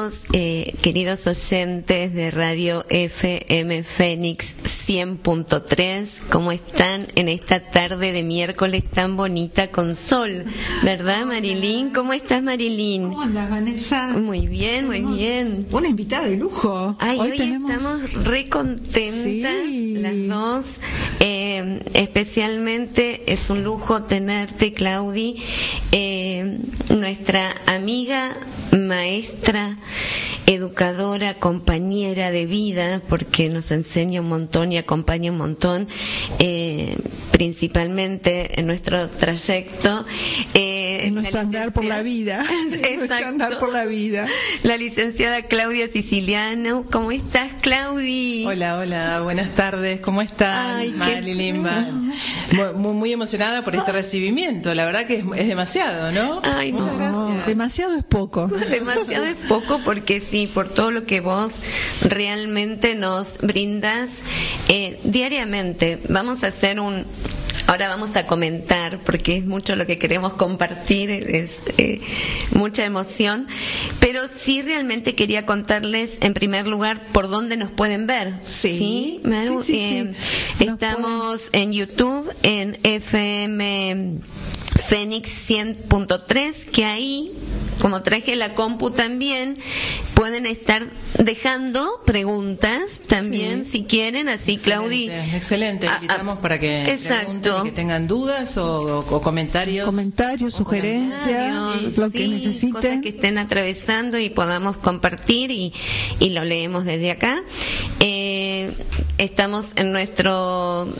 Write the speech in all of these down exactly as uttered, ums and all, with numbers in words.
estamos, eh, queridos oyentes de Radio F M Fénix cien punto tres? ¿Cómo están en esta tarde de miércoles tan bonita con sol? ¿Verdad, Marilyn? ¿Cómo estás, Marilyn? ¿Cómo andas, Vanessa? Muy bien, muy bien. Una invitada de lujo. Ay, hoy, hoy tenemos... estamos re contentas, sí. las dos. Eh, especialmente es un lujo tenerte, Claudi, eh, nuestra amiga, maestra, educadora, compañera de vida, porque nos enseña un montón y acompaña un montón, eh, principalmente en nuestro trayecto. Eh, en nuestro andar por la vida. Exacto. Nuestro andar por la vida. La licenciada Claudia Siciliano. ¿Cómo estás, Claudi? Hola, hola, buenas tardes. ¿Cómo están? Ay, Marilyn, muy, muy emocionada por este recibimiento. La verdad que es, es demasiado, ¿no? Ay, muchas no. gracias. Demasiado es poco. Demasiado es poco, porque sí, por todo lo que vos realmente nos brindas eh, diariamente. Vamos a hacer un... Ahora vamos a comentar, porque es mucho lo que queremos compartir, es eh, mucha emoción, pero sí realmente quería contarles en primer lugar por dónde nos pueden ver. Sí, ¿Sí, Maru? sí, sí, eh, sí. Estamos en YouTube, en F M Fénix cien punto tres, que ahí, como traje la compu también, pueden estar dejando preguntas también, sí, si quieren, así excelente, Claudi. Excelente, invitamos para que pregunten y que tengan dudas o, o comentarios. Comentarios, o sugerencias, comentarios, lo sí, que necesiten. Cosas que estén atravesando y podamos compartir y, y lo leemos desde acá. Eh, estamos en nuestro...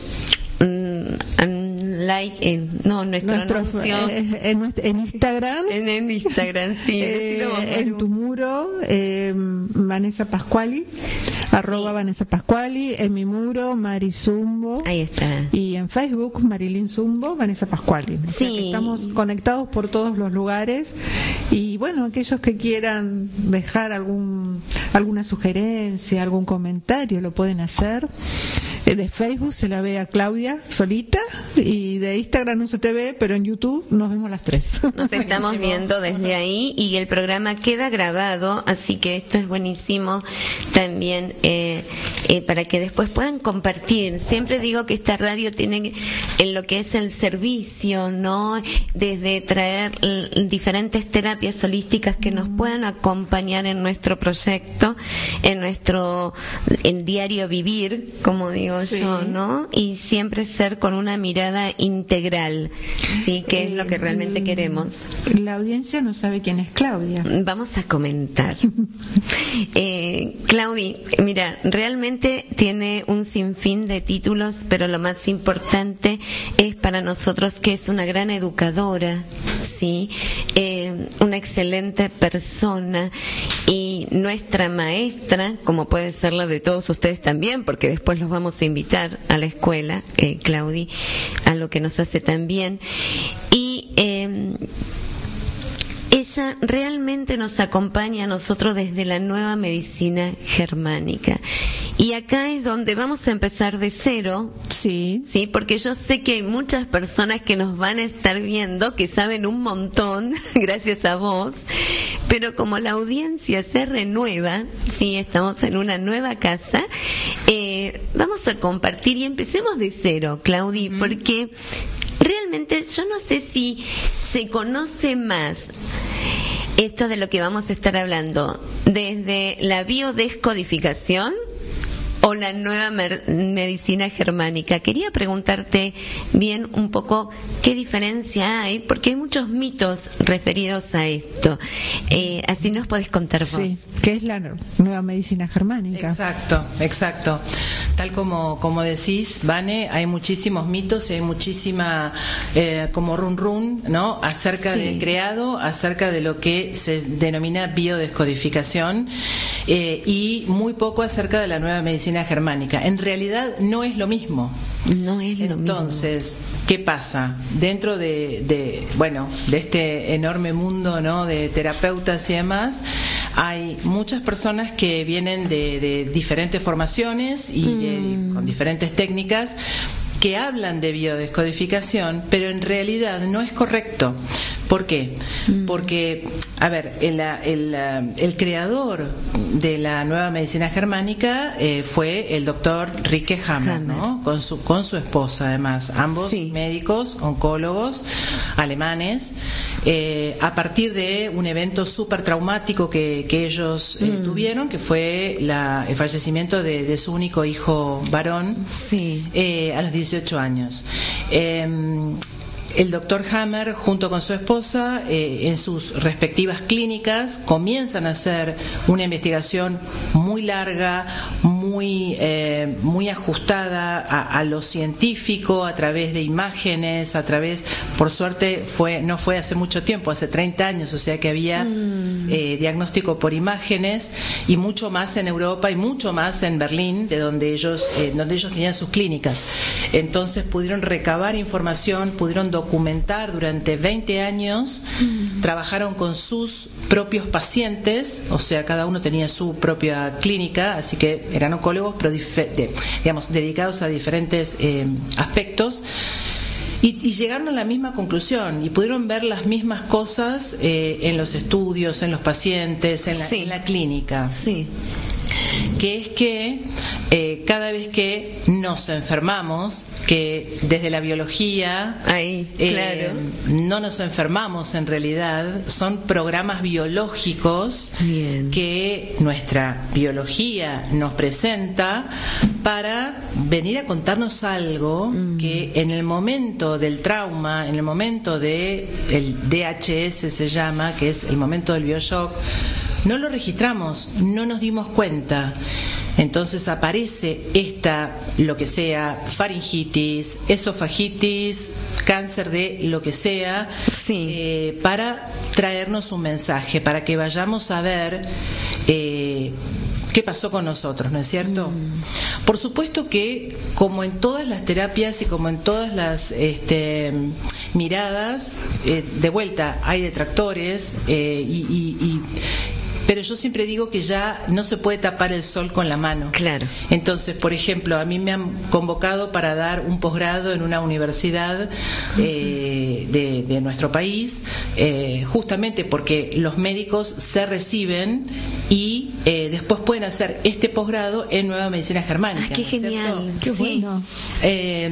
En like, en, no, nuestro, nuestro anuncio. Eh, en, en Instagram. En, en Instagram, sí. Eh, en tu muro, eh, Vanessa Pasquali, arroba sí. Vanessa Pasquali, en mi muro, Mari Zumbo. Ahí está. Y en Facebook, Marilyn Zumbo, Vanessa Pasquali. O sí. sea que estamos conectados por todos los lugares. Y bueno, aquellos que quieran dejar algún alguna sugerencia, algún comentario, lo pueden hacer. De Facebook se la ve a Claudia solita y de Instagram no se te ve, pero en YouTube nos vemos las tres. Nos estamos viendo desde ahí y el programa queda grabado, así que esto es buenísimo también eh, eh, para que después puedan compartir. Siempre digo que esta radio tiene en lo que es el servicio, ¿no? Desde traer l- diferentes terapias holísticas que nos puedan acompañar en nuestro proyecto, en nuestro el diario vivir, como digo sí. yo, ¿no? Y siempre ser con una mirada integral, sí, que eh, es lo que realmente queremos. La audiencia no sabe quién es Claudia. Vamos a comentar. eh, Claudi, mira, realmente tiene un sinfín de títulos, pero lo más importante es para nosotros que es una gran educadora, sí, eh, una excelente persona y nuestra maestra, como puede ser la de todos ustedes también, porque después los vamos a invitar a la escuela, eh, Claudi, a lo que nos hace tan bien. Y eh, ella realmente nos acompaña a nosotros desde la nueva medicina germánica. Y acá es donde vamos a empezar de cero. Sí. Sí, porque yo sé que hay muchas personas que nos van a estar viendo, que saben un montón, gracias a vos. Pero como la audiencia se renueva, sí, estamos en una nueva casa, eh, vamos a compartir y empecemos de cero, Claudi, mm. porque realmente yo no sé si se conoce más esto de lo que vamos a estar hablando, desde la biodescodificación o la nueva mer- medicina germánica. Quería preguntarte bien un poco qué diferencia hay, porque hay muchos mitos referidos a esto. Eh, así nos podés contar vos. Sí, ¿qué es la nueva medicina germánica? Exacto, exacto. Tal como, como decís, Vane, hay muchísimos mitos y hay muchísima eh, como run run, ¿no? Acerca sí. del creado, acerca de lo que se denomina biodescodificación eh, y muy poco acerca de la nueva medicina germánica. En realidad no es lo mismo. No es lo mismo. Entonces, ¿qué pasa? Dentro de, de, bueno, de este enorme mundo, ¿no? de terapeutas y demás, hay muchas personas que vienen de, de diferentes formaciones y mm. de, con diferentes técnicas que hablan de biodescodificación, pero en realidad no es correcto. ¿Por qué? Mm. Porque a ver, el, el, el creador de la nueva medicina germánica eh, fue el doctor Rike Hammer, Hammer. ¿no? Con su, con su esposa, además, ambos sí. médicos, oncólogos, alemanes, eh, a partir de un evento súper traumático que, que ellos eh, mm. tuvieron, que fue la, el fallecimiento de, de su único hijo varón sí. eh, a los dieciocho años. Eh, El doctor Hammer, junto con su esposa, eh, en sus respectivas clínicas, comienzan a hacer una investigación muy larga, muy, eh, muy ajustada a, a lo científico, a través de imágenes, a través, por suerte, fue no fue hace mucho tiempo, hace treinta años, o sea que había mm. eh, diagnóstico por imágenes, y mucho más en Europa y mucho más en Berlín, de donde ellos, eh, donde ellos tenían sus clínicas. Entonces pudieron recabar información, pudieron documentar durante veinte años, mm. trabajaron con sus propios pacientes, o sea, cada uno tenía su propia clínica, así que eran oncólogos, pero de, digamos, dedicados a diferentes eh, aspectos, y, y llegaron a la misma conclusión y pudieron ver las mismas cosas eh, en los estudios, en los pacientes, en la, sí. en la clínica. Sí. Que es que eh, cada vez que nos enfermamos, que desde la biología Ahí, eh, claro. no nos enfermamos en realidad, son programas biológicos Bien. que nuestra biología nos presenta para venir a contarnos algo mm. que en el momento del trauma, en el momento de el D H S se llama, que es el momento del bioshock, no lo registramos, no nos dimos cuenta. Entonces aparece esta, lo que sea, faringitis, esofagitis, cáncer de lo que sea, sí. eh, para traernos un mensaje, para que vayamos a ver eh, qué pasó con nosotros, ¿no es cierto? Mm. Por supuesto que, como en todas las terapias y como en todas las este, miradas, eh, de vuelta hay detractores eh, y, y, y pero yo siempre digo que ya no se puede tapar el sol con la mano. Claro. Entonces, por ejemplo, a mí me han convocado para dar un posgrado en una universidad eh, de, de nuestro país, eh, justamente porque los médicos se reciben y eh, después pueden hacer este posgrado en Nueva Medicina Germánica. Ah, qué ¿no genial. Qué sí. bueno. Eh,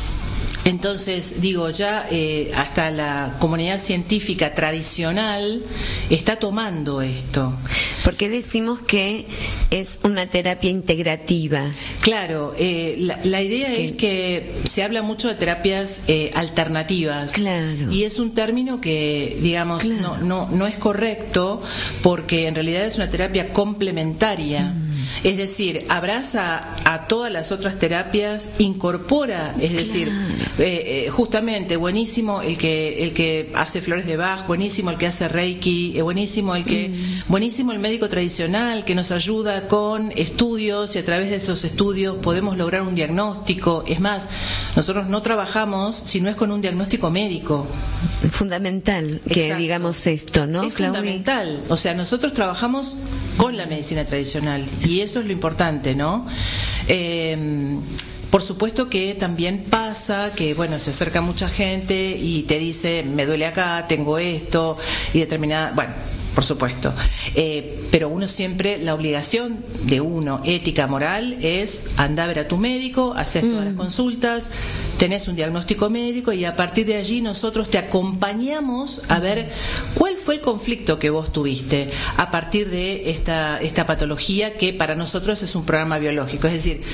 Entonces, digo, ya eh, hasta la comunidad científica tradicional está tomando esto. ¿Por qué decimos que es una terapia integrativa? Claro, eh, la, la idea ¿Qué? es que se habla mucho de terapias eh, alternativas. Claro. Y es un término que, digamos, claro. no, no, no es correcto, porque en realidad es una terapia complementaria. Mm. Es decir, abraza a todas las otras terapias, incorpora, es decir, claro. eh, eh, justamente buenísimo el que el que hace flores de Bach, buenísimo el que hace Reiki, eh, buenísimo el que mm. buenísimo el médico tradicional que nos ayuda con estudios, y a través de esos estudios podemos lograr un diagnóstico. Es más, nosotros no trabajamos si no es con un diagnóstico médico. Fundamental que Exacto. digamos esto, ¿no? Es Claudia? fundamental. O sea, nosotros trabajamos con la medicina tradicional y eso es lo importante, ¿no? Eh, Por supuesto que también pasa que, bueno, se acerca mucha gente y te dice, me duele acá, tengo esto, y determinada, bueno, por supuesto. Eh, pero uno siempre, la obligación de uno, ética, moral, es andar a ver a tu médico, haces todas mm. las consultas, tenés un diagnóstico médico y a partir de allí nosotros te acompañamos a ver cuál fue el conflicto que vos tuviste a partir de esta, esta patología que para nosotros es un programa biológico. Es decir,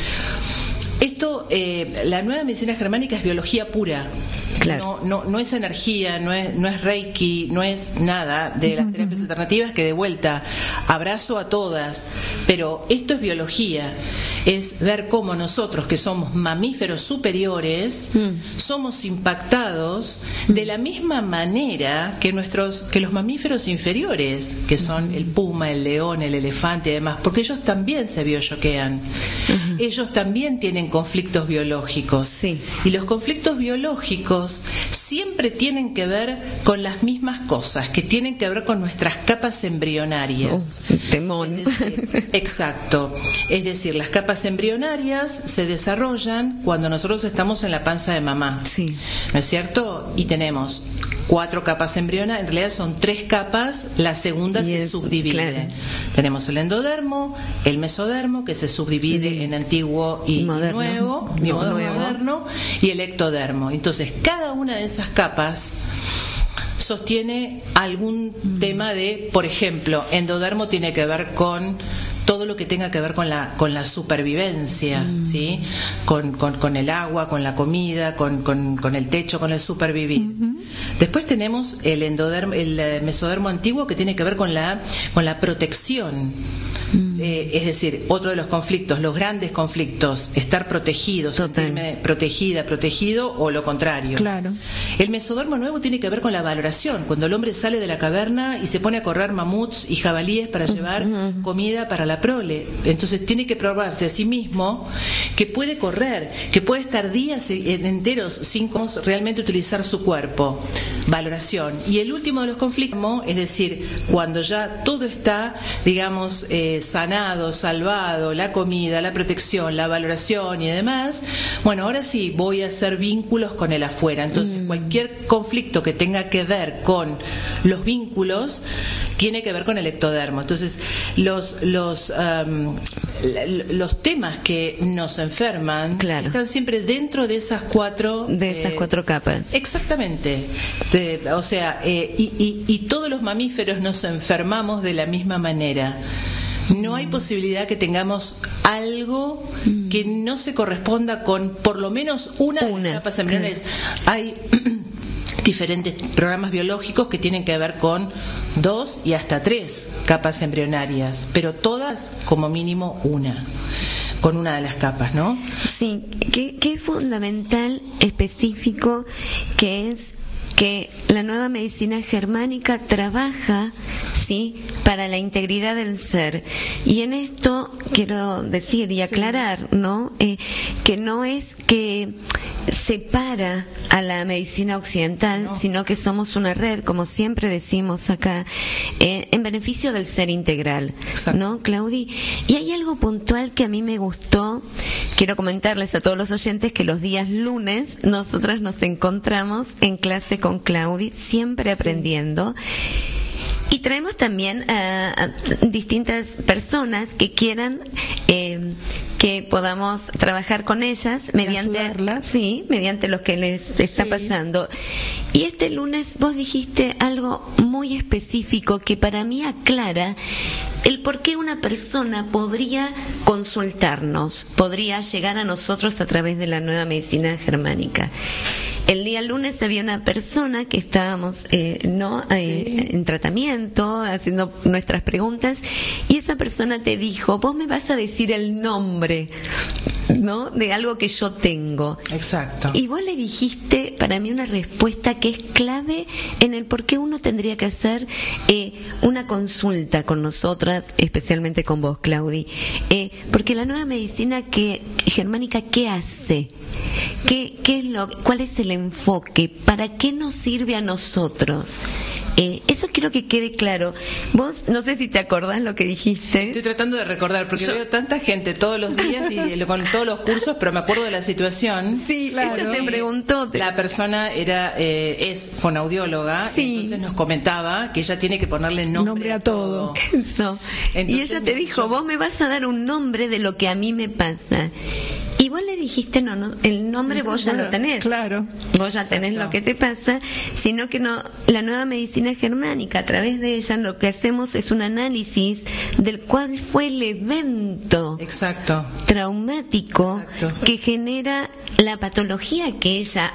esto, eh, la nueva medicina germánica es biología pura. Claro. No, no, no es energía, no es, no es Reiki, no es nada de las terapias alternativas, que de vuelta abrazo a todas, pero esto es biología, es ver cómo nosotros, que somos mamíferos superiores, mm. somos impactados de la misma manera que nuestros, que los mamíferos inferiores, que son el puma, el león, el elefante y demás, porque ellos también se biochoquean, uh-huh. ellos también tienen conflictos biológicos, sí. y los conflictos biológicos siempre tienen que ver con las mismas cosas, que tienen que ver con nuestras capas embrionarias. Oh, temón. Es decir, exacto. Es decir, las capas embrionarias se desarrollan cuando nosotros estamos en la panza de mamá. Sí. ¿No es cierto? Y tenemos cuatro capas embrionarias, en realidad son tres capas, la segunda y se es, subdivide. Claro. Tenemos el endodermo, el mesodermo, que se subdivide mm. en antiguo y, moderno. y nuevo, y no, nuevo. moderno, y el ectodermo. Entonces, cada una de esas capas sostiene algún mm. tema de, por ejemplo, endodermo tiene que ver con todo lo que tenga que ver con la con la supervivencia, mm. ¿sí? Con, con, con el agua, con la comida, con, con, con el techo, con el supervivir. Mm-hmm. Después tenemos el endodermo, el mesodermo antiguo, que tiene que ver con la con la protección. Mm. Eh, es decir, otro de los conflictos, los grandes conflictos, estar protegido, Total. sentirme protegida, protegido, o lo contrario. Claro. El mesodermo nuevo tiene que ver con la valoración, cuando el hombre sale de la caverna y se pone a correr mamuts y jabalíes para llevar mm-hmm. comida para la prole. Entonces tiene que probarse a sí mismo que puede correr, que puede estar días enteros sin realmente utilizar su cuerpo. Valoración. Y el último de los conflictos, es decir, cuando ya todo está, digamos, eh, sanado, salvado, la comida, la protección, la valoración y demás, bueno, ahora sí voy a hacer vínculos con el afuera. Entonces, mm. cualquier conflicto que tenga que ver con los vínculos tiene que ver con el ectodermo. Entonces, los los um, los temas que nos enferman claro. están siempre dentro de esas cuatro de esas eh, cuatro capas. Exactamente. De, o sea, eh, y, y, y todos los mamíferos nos enfermamos de la misma manera. No hay posibilidad que tengamos algo que no se corresponda con por lo menos una, una. de las capas embrionarias. Hay diferentes programas biológicos que tienen que ver con dos y hasta tres capas embrionarias, pero todas como mínimo una, con una de las capas, ¿no? Sí, que, que es fundamental, específico, que es que la nueva medicina germánica trabaja, sí, para la integridad del ser. Y en esto quiero decir y aclarar, ¿no? Eh, que no es que separa a la medicina occidental, no. sino que somos una red, como siempre decimos acá, eh, en beneficio del ser integral. Exacto. ¿No, Claudi? Y hay algo puntual que a mí me gustó. Quiero comentarles a todos los oyentes que los días lunes nosotras nos encontramos en clase con Claudi, siempre aprendiendo. Sí. Y traemos también a, a distintas personas que quieran eh, que podamos trabajar con ellas mediante, sí, mediante lo que les está sí. pasando. Y este lunes vos dijiste algo muy específico que para mí aclara el por qué una persona podría consultarnos, podría llegar a nosotros a través de la nueva medicina germánica. El día lunes había una persona que estábamos eh, no eh, sí. en tratamiento, haciendo nuestras preguntas, y esa persona te dijo, vos me vas a decir el nombre, ¿no? De algo que yo tengo. Exacto. Y vos le dijiste para mí una respuesta que es clave en el por qué uno tendría que hacer eh, una consulta con nosotras, especialmente con vos, Claudi. Eh, porque la nueva medicina que germánica, ¿qué hace? ¿Qué, qué es lo, cuál es el enfoque? ¿Para qué nos sirve a nosotros? Eh, eso quiero que quede claro. Vos, no sé si te acordás lo que dijiste. Estoy tratando de recordar, porque Yo... veo tanta gente todos los días y con todos los cursos, pero me acuerdo de la situación. Sí, claro. Ella te preguntó. La persona era eh, es fonaudióloga, sí. entonces nos comentaba que ella tiene que ponerle nombre, nombre a todo. Eso. Entonces, y ella te dijo, yo... vos me vas a dar un nombre de lo que a mí me pasa. Y vos le dijiste, no, no, el nombre vos ya lo tenés. Claro. Vos ya tenés Exacto. lo que te pasa, sino que no, la nueva medicina germánica, a través de ella lo que hacemos es un análisis del cuál fue el evento Exacto. traumático Exacto. que genera la patología que ella